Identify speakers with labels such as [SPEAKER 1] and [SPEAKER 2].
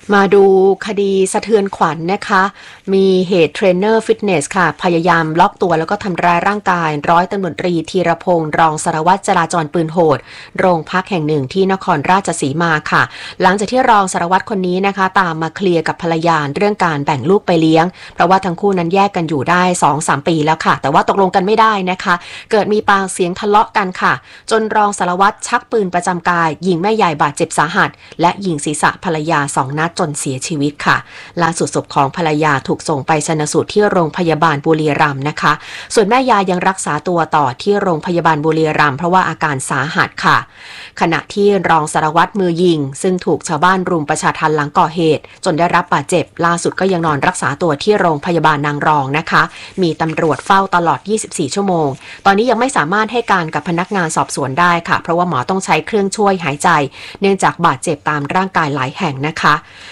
[SPEAKER 1] มาดูคดีสะเทือนขวัญนะคะมีเหตุเทรนเนอร์ฟิตเนสค่ะพยายามล็อกตัวแล้วก็ทำร้ายร่างกายร้อยตำรวจตรีธีรพงษ์รองสารวัตรจราจรปืนโหดโรงพักแห่งหนึ่งที่นครราชสีมาค่ะหลังจากที่รองสารวัตรคนนี้นะคะตามมาเคลียร์กับภรรยาเรื่องการแบ่งลูกไปเลี้ยงเพราะว่าทั้งคู่นั้นแยกกันอยู่ได้ 2-3 ปีแล้วค่ะแต่ว่าตกลงกันไม่ได้นะคะเกิดมีปากเสียงทะเลาะกันค่ะจนรองสารวัตรชักปืนประจำกายยิงแม่ยายบาดเจ็บสาหัสและยิงศีรษะภรรยา2 นัดจนเสียชีวิตค่ะล่าสุดศพของภรรยาถูกส่งไปชันสูตรที่โรงพยาบาลบุรีรัมย์นะคะส่วนแม่ยายยังรักษาตัวต่อที่โรงพยาบาลบุรีรัมย์เพราะว่าอาการสาหัสค่ะขณะที่รองสารวัตรมือยิงซึ่งถูกชาวบ้านรุมประชาทัณฑ์หลังก่อเหตุจนได้รับบาดเจ็บล่าสุดก็ยังนอนรักษาตัวที่โรงพยาบาลนางรองนะคะมีตำรวจเฝ้าตลอด 24 ชั่วโมงตอนนี้ยังไม่สามารถให้การกับพนักงานสอบสวนได้ค่ะเพราะว่าหมอต้องใช้เครื่องช่วยหายใจเนื่องจากบาดเจ็บตามร่างกายหลายแห่งนะคะ